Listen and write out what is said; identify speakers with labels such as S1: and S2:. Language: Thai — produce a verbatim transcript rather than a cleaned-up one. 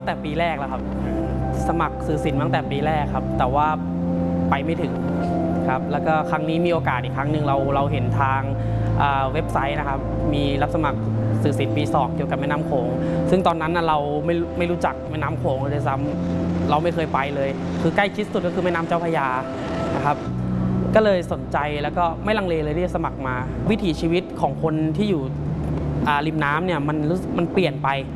S1: แต่ปีแรกแล้วครับสมัครสื่อศิลป์ตั้งแต่ปีแรกครับแต่ว่าไปไม่ถึงครับแล้วก็ครั้งนี้มีโอกาสอีกครั้งหนึ่งเราเราเห็นทางเว็บไซต์นะครับมีรับสมัครสื่อศิลป์ปีสองเกี่ยวกับแม่น้ำโขงซึ่งตอนนั้นเราไม่ไม่รู้จักแม่น้ำโขงเลยซ้ำเราไม่เคยไปเลยคือใกล้ชิดสุดก็คือแม่น้ำเจ้าพระยานะครับก็เลยสนใจแล้วก็ไม่ลังเลเลยที่จะสมัครมาวิถีชีวิตของคนที่อยู่ริมน้ำเนี่ยมันมันเปลี่ยนไป